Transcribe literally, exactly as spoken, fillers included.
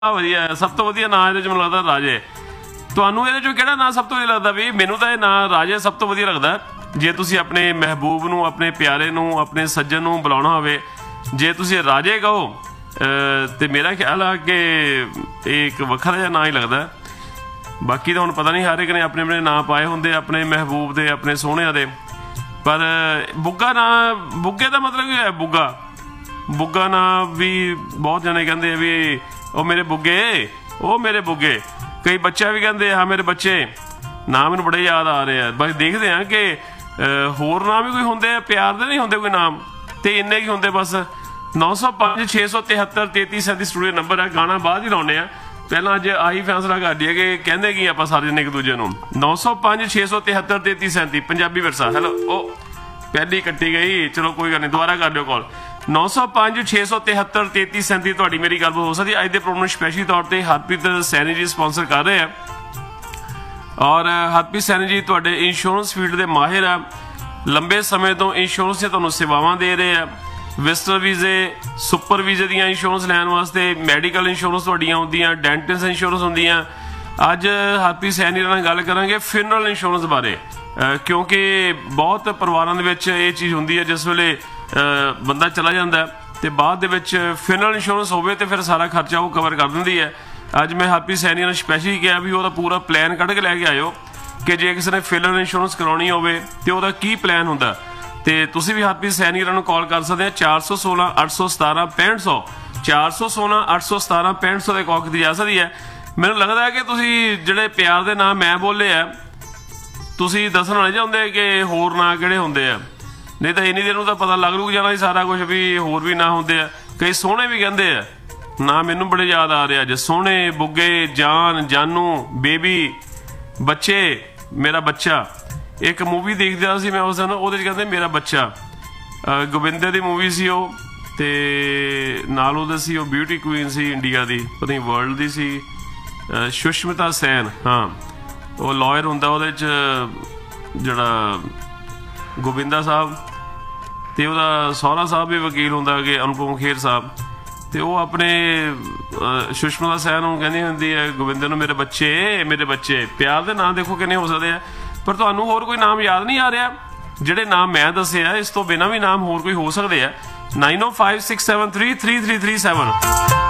ਵਧੀਆ ਸਭ ਤੋਂ ਵਧੀਆ ਨਾਂ ਇਹਦੇ ਚ ਮੈਨੂੰ ਲੱਗਦਾ ਰਾਜੇ। ਤੁਹਾਨੂੰ ਇਹਦੇ ਚੋਂ ਕਿਹੜਾ ਨਾਂ ਸਭ ਤੋਂ ਵਧੀਆ ਲੱਗਦਾ? ਵੀ ਮੈਨੂੰ ਤਾਂ ਇਹ ਨਾਂ ਰਾਜੇ ਸਭ ਤੋਂ ਵਧੀਆ ਲੱਗਦਾ। ਜੇ ਤੁਸੀਂ ਆਪਣੇ ਮਹਿਬੂਬ ਨੂੰ, ਆਪਣੇ ਪਿਆਰੇ ਨੂੰ, ਆਪਣੇ ਸੱਜਣ ਨੂੰ ਬੁਲਾਉਣਾ ਹੋਵੇ, ਜੇ ਤੁਸੀਂ ਰਾਜੇ ਕਹੋ ਤੇ ਮੇਰਾ ਖਿਆਲ ਆ ਕਿ ਇਹ ਇੱਕ ਵੱਖਰਾ ਜਿਹਾ ਨਾਂ ਹੀ ਲੱਗਦਾ। ਬਾਕੀ ਤਾਂ ਹੁਣ ਪਤਾ ਨਹੀਂ, ਹਰ ਇੱਕ ਨੇ ਆਪਣੇ ਆਪਣੇ ਨਾਂ ਪਾਏ ਹੁੰਦੇ ਆਪਣੇ ਮਹਿਬੂਬ ਦੇ, ਆਪਣੇ ਸੋਹਣਿਆਂ ਦੇ। ਪਰ ਬੁੱਗਾ ਨਾਂ, ਬੁੱਗੇ ਦਾ ਮਤਲਬ ਕੀ ਹੈ? ਬੁੱਗਾ ਬੁੱਗਾ ਨਾਂ ਵੀ ਬਹੁਤ ਜਣੇ ਕਹਿੰਦੇ ਵੀ ਉਹ ਮੇਰੇ ਬੁੱਗੇ, ਉਹ ਮੇਰੇ ਬੁੱਗੇ। ਕਈ ਬੱਚਾ ਵੀ ਕਹਿੰਦੇ ਹਾਂ ਮੇਰੇ ਬੱਚੇ। ਨਾਂ ਮੈਨੂੰ ਬੜੇ ਯਾਦ ਆ ਰਹੇ ਆ। ਬਸ ਦੇਖਦੇ ਹਾਂ ਕਿ ਹੋਰ ਨਾਂ ਵੀ ਕੋਈ ਹੁੰਦੇ ਆ, ਪਿਆਰ ਦੇ ਨਹੀਂ ਹੁੰਦੇ ਕੋਈ ਨਾਮ, ਤੇ ਇੰਨੇ ਕੀ ਹੁੰਦੇ ਬਸ। ਨੌ ਸੌ ਪੰਜ ਛੇ ਸੌ ਤਿਹੱਤਰ ਤੇਤੀ ਸੈਂਤੀ ਸਟੂਡੀਓ ਨੰਬਰ ਹੈ। ਗਾਣਾ ਬਾਅਦ ਹੀ ਲਾਉਂਦੇ ਆ, ਪਹਿਲਾਂ ਅੱਜ ਆਹੀ ਫੈਸਲਾ ਕਰ ਲਈਏ ਕਿ ਕਹਿੰਦੇ ਕੀ ਆਪਾਂ ਸਾਰੇ ਜਣੇ ਇੱਕ ਦੂਜੇ ਨੂੰ। ਨੌ ਸੌ ਪੰਜ ਛੇ ਸੌ ਤਿਹੱਤਰ ਤੇਤੀ ਸੈਂਤੀ ਪੰਜਾਬੀ ਵਿਰਸਾ। ਹੈਲੋ, ਉਹ ਪਹਿਲੀ ਕੱਟੀ ਗਈ, ਚਲੋ ਕੋਈ ਗੱਲ ਨਹੀਂ, ਦੁਬਾਰਾ ਕਰ ਲਿਓ ਕਾਲ। ਨੌ ਸੌ ਪੰਜ ਛੇ ਸੌ ਤਿਹੱਤਰ ਤੇਤੀ ਸੈਂਤੀ ਤੁਹਾਡੀ ਮੇਰੀ ਗੱਲਬਾਤ ਹੋ ਸਕਦੀ। ਅੱਜ ਦੇ ਪ੍ਰੋਗਰਾਮ ਨੂੰ ਸਪੈਸ਼ਲੀ ਤੌਰ ਤੇ ਹਰਪ੍ਰੀਤ ਸੈਣੀ ਜੀ ਸਪਾਂਸਰ ਕਰ ਰਹੇ ਆ। ਔਰ ਹਰਪ੍ਰੀਤ ਸੈਣੀ ਜੀ ਤੁਹਾਡੇ ਇੰਸ਼ੋਰੈਂਸ ਫੀਲਡ ਦੇ ਮਾਹਿਰ ਆ, ਲੰਬੇ ਸਮੇਂ ਤੋਂ ਇੰਸ਼ੋਰੈਂਸ ਦੀਆਂ ਤੁਹਾਨੂੰ ਸੇਵਾਵਾਂ ਦੇ ਰਹੇ ਆ। ਵਿਜ਼ਟਰ ਵੀਜ਼ੇ, ਸੁਪਰ ਵੀਜ਼ੇ ਦੀਆਂ ਇੰਸ਼ੋਰੈਂਸ ਲੈਣ ਵਾਸਤੇ, ਮੈਡੀਕਲ ਇੰਸ਼ੋਰੈਂਸ ਤੁਹਾਡੀਆਂ ਹੁੰਦੀਆਂ, ਡੈਂਟਿਸਟ ਇੰਸ਼ੋਰੈਂਸ ਹੁੰਦੀਆਂ। ਅੱਜ ਹਰਪ੍ਰੀਤ ਸੈਣੀ ਨਾਲ ਗੱਲ ਕਰਾਂਗੇ ਫਿਨਰਲ ਇੰਸ਼ੋਰੈਂਸ ਬਾਰੇ, ਕਿਉਂਕਿ ਬਹੁਤ ਪਰਿਵਾਰਾਂ ਦੇ ਵਿੱਚ ਇਹ ਚੀਜ਼ ਹੁੰਦੀ ਹੈ ਜਿਸ ਵੇਲੇ ਬੰਦਾ ਚਲਾ ਜਾਂਦਾ ਤੇ ਬਾਅਦ ਦੇ ਵਿੱਚ ਫਿਨਰਲ ਇੰਸ਼ੋਰੈਂਸ ਹੋਵੇ ਤੇ ਫਿਰ ਸਾਰਾ ਖਰਚਾ ਉਹ ਕਵਰ ਕਰ ਦਿੰਦੀ ਹੈ। ਅੱਜ ਮੈਂ ਹਰਪ੍ਰੀਤ ਸੈਣੀ ਨੂੰ ਸਪੈਸ਼ਲੀ ਕਿਹਾ ਵੀ ਉਹਦਾ ਪੂਰਾ ਪਲਾਨ ਕੱਢ ਕੇ ਲੈ ਕੇ ਆਇਓ ਕਿ ਜੇ ਕਿਸੇ ਨੇ ਫਿਨਰਲ ਇੰਸ਼ੋਰੈਂਸ ਕਰਾਉਣੀ ਹੋਵੇ ਤੇ ਉਹਦਾ ਕੀ ਪਲਾਨ ਹੁੰਦਾ। ਤੇ ਤੁਸੀਂ ਵੀ ਹਰਪ੍ਰੀਤ ਸੈਣੀ ਨੂੰ ਕਾਲ ਕਰ ਸਕਦੇ ਆ ਚਾਰ ਸੌ ਸੋਲਾਂ ਅੱਠ ਸੌ ਸਤਾਰਾਂ ਪੈਂਹਠ ਸੌ ਚਾਰ ਸੌ ਸੋਲਾਂ ਅੱਠ ਸੌ ਸਤਾਰਾਂ ਪੈਂਹਠ ਸੌ ਦੇ ਕਾਲ ਕੀਤੀ ਜਾ ਸਕਦੀ ਹੈ। ਮੈਨੂੰ ਲੱਗਦਾ ਹੈ ਕਿ ਤੁਸੀਂ ਜਿਹੜੇ ਪਿਆਰ ਦੇ ਨਾਮ ਮੈਂ ਬੋਲੇ ਆ, ਤੁਸੀਂ ਦੱਸਣਾ ਨਹੀਂ ਚਾਹੁੰਦੇ ਕਿ ਹੋਰ ਨਾਂ ਕਿਹੜੇ ਹੁੰਦੇ ਆ, ਨਹੀਂ ਤਾਂ ਇੰਨੀ ਦੇਰ ਨੂੰ ਤਾਂ ਪਤਾ ਲੱਗ ਲੂਗਾ ਜਾਣਾ ਸਾਰਾ ਕੁਝ ਵੀ ਹੋਰ ਵੀ ਨਾਂ ਹੁੰਦੇ ਆ। ਕਈ ਸੋਹਣੇ ਵੀ ਕਹਿੰਦੇ ਆ ਨਾਂ, ਮੈਨੂੰ ਬੜੇ ਯਾਦ ਆ ਰਹੇ ਅੱਜ। ਸੋਹਣੇ, ਬੁੱਗੇ, ਜਾਨ, ਜਾਨੂ, ਬੇਬੀ, ਬੱਚੇ, ਮੇਰਾ ਬੱਚਾ। ਇੱਕ ਮੂਵੀ ਦੇਖਦਾ ਸੀ ਮੈਂ ਉਸ ਦਿਨ, ਉਹਦੇ 'ਚ ਕਹਿੰਦੇ ਮੇਰਾ ਬੱਚਾ। ਗੋਬਿੰਦੇ ਦੀ ਮੂਵੀ ਸੀ ਉਹ, ਤੇ ਨਾਲ ਉਹਦੇ ਸੀ ਉਹ ਬਿਊਟੀ ਕੁਈਨ ਸੀ ਇੰਡੀਆ ਦੀ, ਪਤਾ ਨਹੀਂ ਵਰਲਡ ਦੀ ਸੀ, ਸੁਸ਼ਮਿਤਾ ਸੈਨ। ਹਾਂ, ਉਹ ਲਾਇਰ ਹੁੰਦਾ ਉਹਦੇ 'ਚ ਜਿਹੜਾ ਗੋਬਿੰਦਾ ਸਾਹਿਬ, ਤੇ ਉਹਦਾ ਸਹੁਰਾ ਸਾਹਿਬ ਵੀ ਵਕੀਲ ਹੁੰਦਾ ਕਿ ਅਨੁਪਮ ਖੇਰ ਸਾਹਿਬ। ਤੇ ਉਹ ਆਪਣੇ ਸੁਸ਼ਮਿਤਾ ਸੈਨ ਨੂੰ ਕਹਿੰਦੀ ਹੁੰਦੀ ਹੈ ਗੋਬਿੰਦੇ ਨੂੰ ਮੇਰੇ ਬੱਚੇ, ਮੇਰੇ ਬੱਚੇ। ਪਿਆਰ ਦੇ ਨਾਂ ਦੇਖੋ ਕਿੰਨੇ ਹੋ ਸਕਦੇ ਆ। ਪਰ ਤੁਹਾਨੂੰ ਹੋਰ ਕੋਈ ਨਾਮ ਯਾਦ ਨਹੀਂ ਆ ਰਿਹਾ? ਜਿਹੜੇ ਨਾਮ ਮੈਂ ਦੱਸੇ ਆ, ਇਸ ਤੋਂ ਬਿਨਾਂ ਵੀ ਨਾਮ ਹੋਰ ਕੋਈ ਹੋ ਸਕਦੇ ਆ। ਨਾਈਨ ਓ five six seven three three three three seven